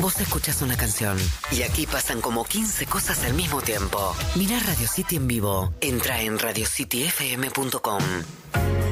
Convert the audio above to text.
Vos escuchás una canción y aquí pasan como 15 cosas al mismo tiempo. Mirá Radio City en vivo. Entra en radiocityfm.com.